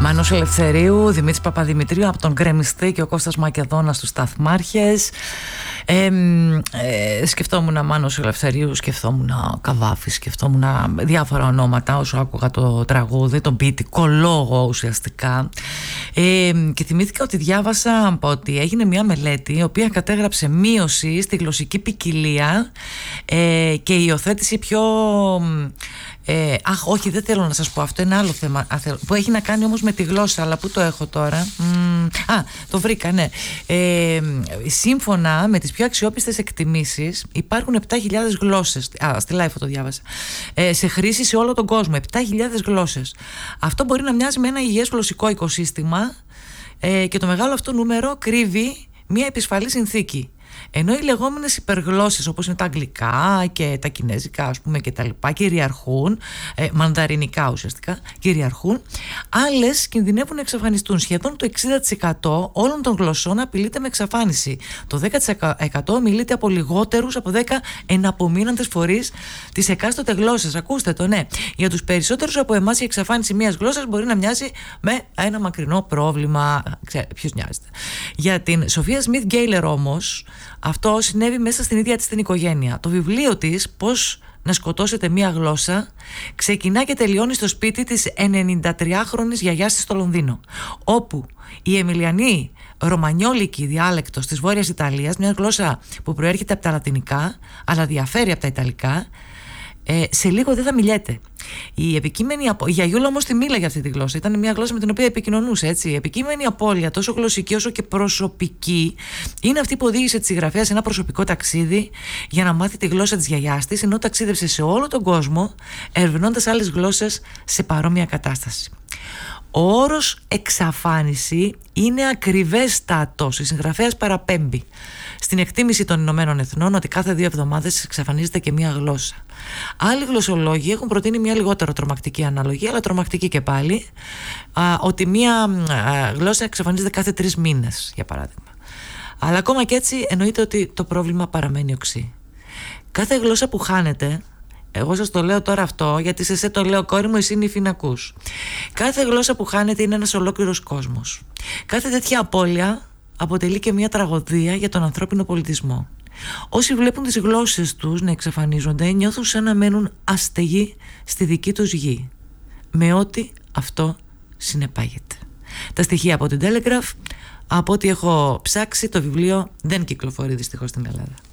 Μάνος Ελευθερίου, Δημήτρης Παπαδημητρίου από τον Γκρεμιστή και ο Κώστας Μακεδόνας στους Σταθμάρχες. Σκεφτόμουν Μάνος Ελευθερίου, σκεφτόμουν Καβάφη, σκεφτόμουν διάφορα ονόματα όσο άκουγα το τραγούδι, τον ποιητικό λόγο ουσιαστικά. Και θυμήθηκα ότι διάβασα ότι έγινε μια μελέτη η οποία κατέγραψε μείωση στη γλωσσική ποικιλία και υιοθέτηση πιο... όχι, δεν θέλω να σας πω αυτό, είναι άλλο θέμα που έχει να κάνει όμως με τη γλώσσα, αλλά πού το έχω τώρα? Το βρήκα, ναι. Σύμφωνα με τις πιο αξιόπιστες εκτιμήσεις υπάρχουν 7.000 γλώσσες, στη Life το διάβασα, σε χρήση σε όλο τον κόσμο. 7.000 γλώσσες. Αυτό μπορεί να μοιάζει με ένα υγιές γλωσσικό οικοσύστημα, και το μεγάλο αυτό νούμερο κρύβει μια επισφαλή συνθήκη. Ενώ οι λεγόμενες υπεργλώσσες, όπως είναι τα αγγλικά και τα κινέζικα, ας πούμε, και τα λοιπά, κυριαρχούν, μανδαρινικά ουσιαστικά, κυριαρχούν, άλλες κινδυνεύουν να εξαφανιστούν. Σχεδόν το 60% όλων των γλωσσών απειλείται με εξαφάνιση. Το 10% μιλείται από λιγότερους από 10 εναπομείναντες φορείς της εκάστοτε γλώσσας. Ακούστε το, ναι. Για τους περισσότερους από εμάς η εξαφάνιση μιας γλώσσας μπορεί να μοιάζει με ένα μακρινό πρόβλημα. Ποιος νοιάζεται? Για την Σοφία Σμιθ Γκέιλερ όμως, αυτό συνέβη μέσα στην ίδια της την οικογένεια. Το βιβλίο της «Πώς να σκοτώσετε μία γλώσσα» ξεκινά και τελειώνει στο σπίτι της 93χρονης γιαγιάς της στο Λονδίνο, όπου η εμιλιανή ρωμανιόλικη διάλεκτος της Βόρειας Ιταλίας, μια γλώσσα που προέρχεται από τα λατινικά αλλά διαφέρει από τα ιταλικά, σε λίγο δεν θα μιλιέται. Η γιαγιούλα όμως τη μίλαγε αυτή τη γλώσσα. Ήταν μια γλώσσα με την οποία επικοινωνούσε, έτσι. Η επικείμενη απώλεια, τόσο γλωσσική όσο και προσωπική, είναι αυτή που οδήγησε τη συγγραφέα σε ένα προσωπικό ταξίδι για να μάθει τη γλώσσα της γιαγιάς της, ενώ ταξίδευσε σε όλο τον κόσμο ερευνώντας άλλες γλώσσες σε παρόμοια κατάσταση. Ο όρος εξαφάνιση είναι ακριβέστατος. Η συγγραφέας παραπέμπει στην εκτίμηση των Ηνωμένων Εθνών ότι κάθε 2 εβδομάδες εξαφανίζεται και μία γλώσσα. Άλλοι γλωσσολόγοι έχουν προτείνει μια λιγότερο τρομακτική αναλογία, αλλά τρομακτική και πάλι, ότι μία γλώσσα εξαφανίζεται κάθε 3 μήνες, για παράδειγμα. Αλλά ακόμα και έτσι εννοείται ότι το πρόβλημα παραμένει οξύ. Κάθε γλώσσα που χάνεται, εγώ σας το λέω τώρα αυτό, γιατί σε εσέ το λέω, κόρη μου, εσύ νυφή να ακούς. Κάθε γλώσσα που χάνεται είναι ένας ολόκληρος κόσμος. Κάθε τέτοια απώλεια αποτελεί και μια τραγωδία για τον ανθρώπινο πολιτισμό. Όσοι βλέπουν τις γλώσσες τους να εξαφανίζονται νιώθουν σαν να μένουν άστεγοι στη δική τους γη, με ό,τι αυτό συνεπάγεται. Τα στοιχεία από την Telegraph, από ό,τι έχω ψάξει, το βιβλίο δεν κυκλοφορεί δυστυχώς στην Ελλάδα.